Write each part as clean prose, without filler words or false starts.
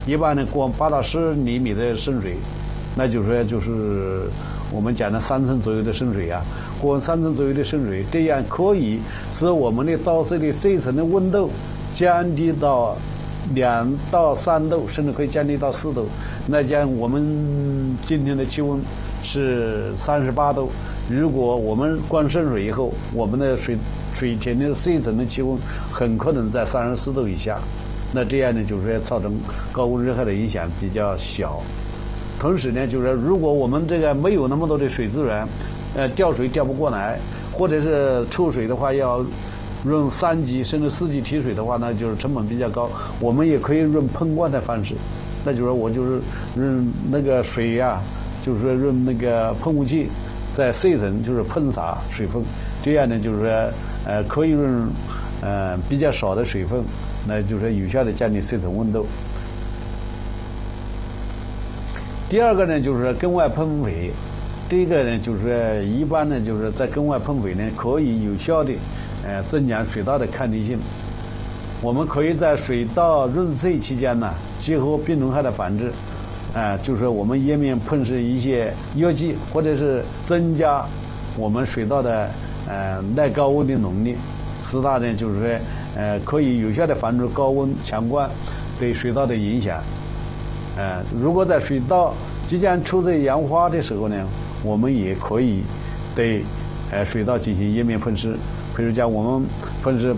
一般呢过8到10厘米的渗水，那就是说就是我们讲的3层左右的渗水啊，过3层左右的渗水，这样可以使我们的稻穗的这一层的温度降低到2到3度，甚至可以降低到4度。那像我们今天的气温是38度，如果我们光渗水以后，我们的水田的这一层的气温很可能在34度以下。那这样呢，就是说造成高温热害的影响比较小。同时呢，就是说如果我们这个没有那么多的水资源，调水调不过来，或者是抽水的话要用3级甚至4级提水的话，那就是成本比较高。我们也可以用喷灌的方式，那就是说我就是用那个水呀，就是说用那个喷雾器在这层就是喷洒水分，这样呢就是说可以用比较少的水分，那就是说有效的降低这层温度。第二个呢，就是说根外喷肥。第一个呢，就是说一般呢，就是在根外喷肥呢，可以有效的增强水稻的抗逆性。我们可以在水稻润色期间呢，结合病虫害的防治，就是说我们叶面喷施一些药剂，或者是增加我们水稻的耐高温的能力，使它呢就是说可以有效的防止高温强光对水稻的影响。如果在水稻即将出色杨花的时候呢，我们也可以对水稻进行叶面喷施，比如讲我们喷施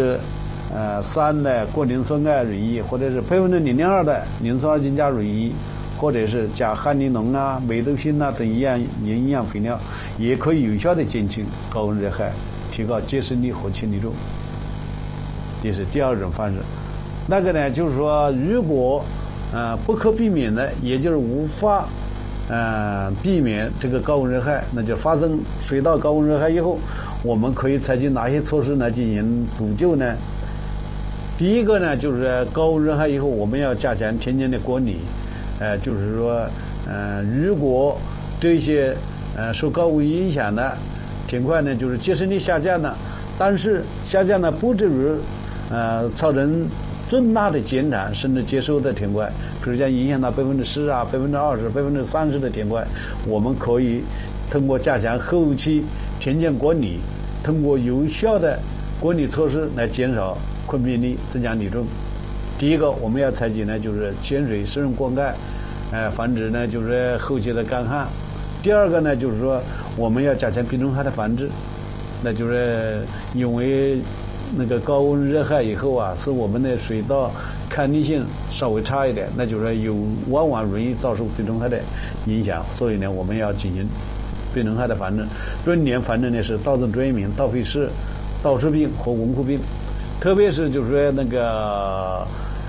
3%的过磷酸钙溶液，或者是0.2%的磷酸二氢加溶液，或者是加旱地龙啊、美豆星啊等营养肥料，也可以有效的减轻高温热害，提高结实力和轻力重。这是第二种方式。那个呢，就是说如果不可避免的，也就是无法避免这个高温热害，那就发生水稻高温热害以后，我们可以采取哪些措施来进行补救呢？第一个呢，就是高温热害以后，我们要加强田间的管理。就是说，如果这些受高温影响的田块呢，就是结实力下降了，但是下降呢不至于造成重大的减产甚至结收的田块，比如讲影响到10%啊、20%、30%的田块，我们可以通过加强后期田间管理，通过有效的管理措施来减少困病率，增强体重。第一个我们要采取呢，就是减水、适用灌溉，防止呢就是后期的干旱。第二个呢，就是说我们要加强病虫害的防治，那就是因为那个高温热害以后啊，使我们的水稻抗逆性稍微差一点，那就是往往容易遭受病虫害的影响，所以呢，我们要进行病虫害的防治。重点防治呢是稻种追敏、稻沸虱、稻翅病和蚊枯病，特别是就是说那个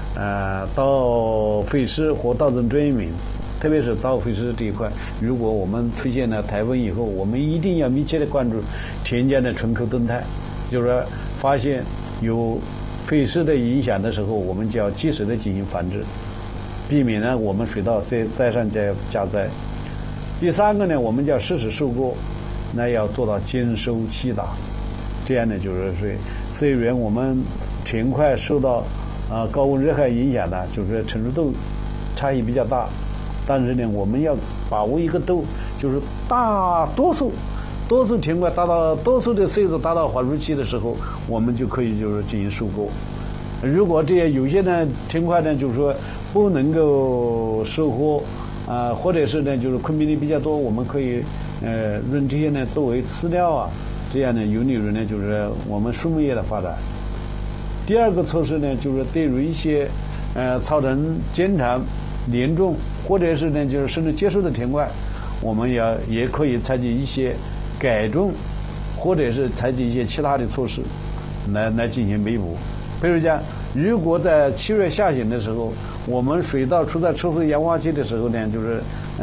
稻沸虱和稻种追敏，特别是稻沸虱这一块，如果我们出现了台风以后，我们一定要密切的关注田间的春口动态，就是说发现有沸虱的影响的时候，我们就要及时的进行防治，避免呢我们水稻灾上加灾。第三个呢，我们叫适时收割，那要做到兼收细打，这样呢就是说，虽然我们田块受到高温热害影响呢，就是说成熟度差异比较大，但是呢，我们要把握一个度，就是多数田块多数的穗子达到还熟期的时候，我们就可以就是进行收割。如果这些有些呢田块呢，就是说不能够收获或者是呢就是困病率比较多，我们可以用这些呢作为饲料啊，这样呢有利于呢就是我们畜牧业的发展。第二个措施呢，就是对于一些造成减产严重或者是呢就是甚至结束的田块，我们也可以采取一些改种，或者是采取一些其他的措施来进行弥补。比如讲，如果在7月下旬的时候，我们水稻处在初次杨花期的时候呢，就是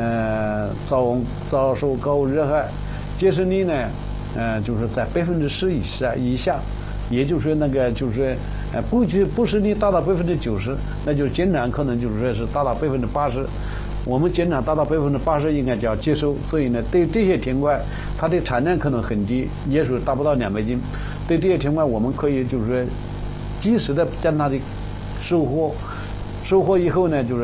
遭受高温热害，结实力呢就是在10%以下，也就是说那个就是不是你达到90%，那就是减产可能就是说是达到80%。我们减产达到80%应该叫接收，所以呢，对这些田块，它的产量可能很低，也许达不到200斤。对这些田块，我们可以就是说及时的将它的收获收获以后呢，就是